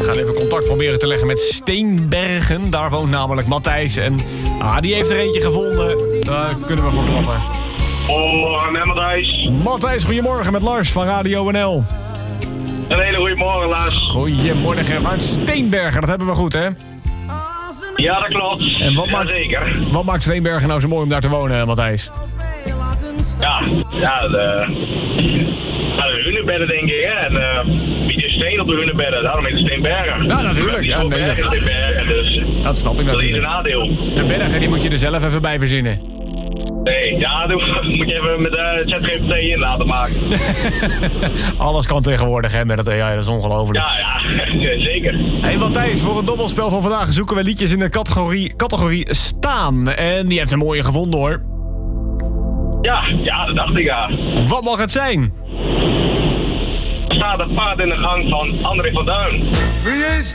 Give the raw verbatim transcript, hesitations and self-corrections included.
gaan even contact proberen te leggen met Steenbergen. Daar woont namelijk Matthijs. En ah, die heeft er eentje gevonden. Daar kunnen we voor klappen. Goedemorgen, met Matthijs. Matthijs, goedemorgen met Lars van Radio N L. Een hele goede morgen, Lars. Goedemorgen, vanuit Steenbergen. Dat hebben we goed, hè? Ja, dat klopt. En wat, maakt, zeker. wat maakt Steenbergen nou zo mooi om daar te wonen, Matthijs? Ja, ja, de, ja, de hunebedden denk ik, hè. En uh, wie de steen op de hunebedden, daarom heet het Steenbergen. Ja, natuurlijk. Ja, nee, bergen, dat, Steenbergen, dus dat snap ik dat is een natuurlijk. nadeel. De bergen die moet je er zelf even bij verzinnen. Nee, ja, dat moet je even met uh, ChatGPT in laten maken. Alles kan tegenwoordig, hè, met het A I. Dat is ongelooflijk. Ja, ja, zeker. Hey Matthijs, voor het dobbelspel van vandaag zoeken we liedjes in de categorie, categorie staan. En die hebt een mooie gevonden, hoor. Ja, ja, dat dacht ik, ja. Wat mag het zijn? Er staat het paard in de gang van André van Duin. Wie is